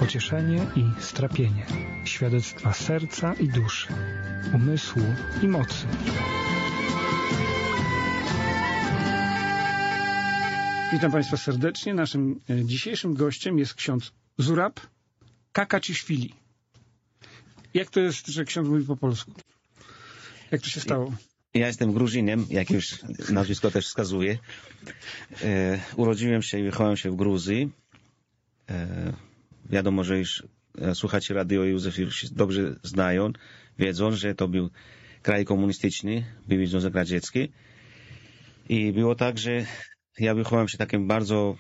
pocieszenie i strapienie, świadectwa serca i duszy, umysłu i mocy. Witam Państwa serdecznie. Naszym dzisiejszym gościem jest ksiądz Zurab Kakaciszwili. Jak to jest, że ksiądz mówi po polsku? Jak to się stało? Ja jestem Gruzinem, jak już nazwisko też wskazuje. Urodziłem się i wychowałem się w Gruzji. Wiadomo, że już słuchacze Radio Józef już dobrze znają, wiedzą, że to był kraj komunistyczny, były Związek Radziecki. I było tak, że ja wychowałem się w takim bardzo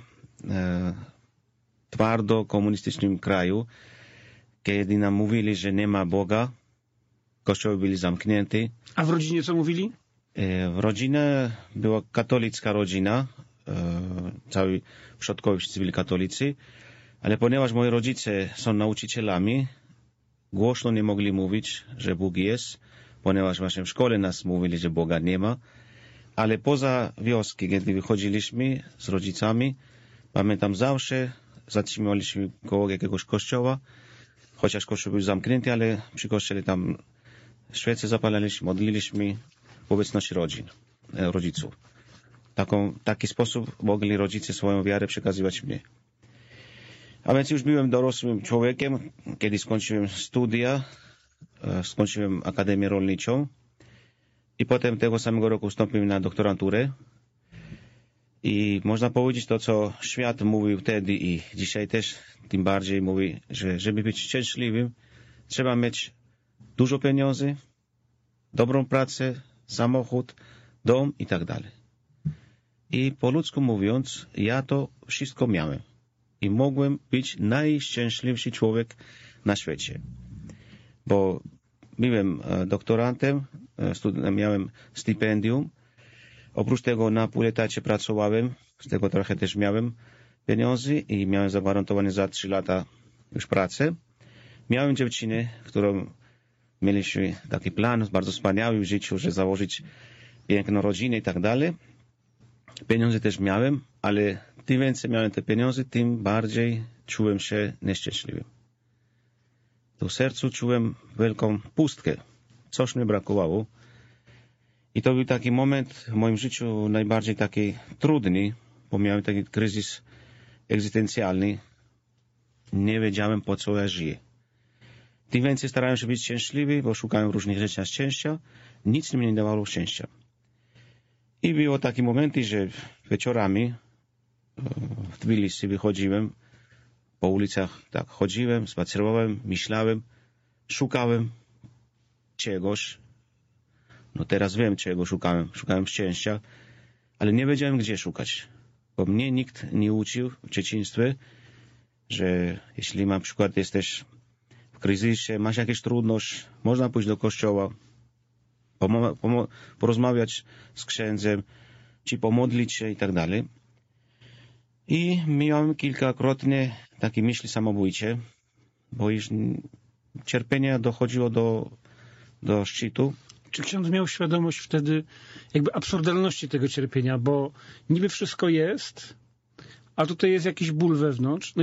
twardo komunistycznym kraju, kiedy nam mówili, że nie ma Boga, kościoły byli zamknięte. A w rodzinie co mówili? W rodzinie była katolicka rodzina, cały przodkowie wszyscy byli katolicy, ale ponieważ moi rodzice są nauczycielami, głośno nie mogli mówić, że Bóg jest, ponieważ właśnie w szkole nas mówili, że Boga nie ma, ale poza wioski, kiedy wychodziliśmy z rodzicami, pamiętam zawsze zatrzymywaliśmy koło jakiegoś kościoła, chociaż kościół był zamknięty, ale przy kościele tam świece zapalaliśmy, modliliśmy w obecności rodziców. Taki sposób mogli rodzice swoją wiarę przekazywać mnie. A więc już byłem dorosłym człowiekiem, kiedy skończyłem studia, skończyłem Akademię Rolniczą i potem tego samego roku wstąpiłem na doktoranturę. I można powiedzieć to, co świat mówił wtedy i dzisiaj też tym bardziej mówi, że żeby być szczęśliwym, trzeba mieć dużo pieniędzy, dobrą pracę, samochód, dom i tak dalej. I po ludzku mówiąc, ja to wszystko miałem. I mogłem być najszczęśliwszy człowiek na świecie. Bo byłem doktorantem, miałem stypendium. Oprócz tego na pół etacie pracowałem, z tego trochę też miałem pieniędzy i miałem zagwarantowane za 3 lata już pracę. Miałem dziewczynę, którą mieliśmy taki plan bardzo wspaniały w życiu, że założyć piękną rodzinę i tak dalej. Pieniądze też miałem, ale tym więcej miałem te pieniądze, tym bardziej czułem się nieszczęśliwy. W sercu czułem wielką pustkę. Coś mi brakowało. I to był taki moment w moim życiu najbardziej taki trudny, bo miałem taki kryzys egzystencjalny. Nie wiedziałem, po co ja żyję. Tym więcej starałem się być szczęśliwy, bo szukałem różnych rzeczy szczęścia. Nic mi nie dawało szczęścia. I było takie momenty, że wieczorami w Tbilisi wychodziłem, po ulicach tak chodziłem, spacerowałem, myślałem, szukałem czegoś. No teraz wiem, czego szukałem. Szukałem szczęścia, ale nie wiedziałem, gdzie szukać. Bo mnie nikt nie uczył w dzieciństwie, że jeśli na przykład jesteś w kryzysie, masz jakieś trudność, można pójść do kościoła, porozmawiać z księdzem, czy pomodlić się i tak dalej. I miałem kilkakrotnie takie myśli samobójcze, bo już cierpienie dochodziło do szczytu. Czy ksiądz miał świadomość wtedy jakby absurdalności tego cierpienia, bo niby wszystko jest, a tutaj jest jakiś ból wewnątrz. No